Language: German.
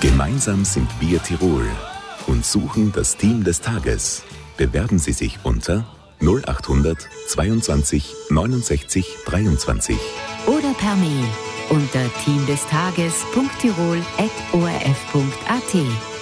Gemeinsam sind wir Tirol und suchen das Team des Tages. Bewerben Sie sich unter 0800 22 69 23. Oder per Mail unter teamdestages.tirol@orf.at.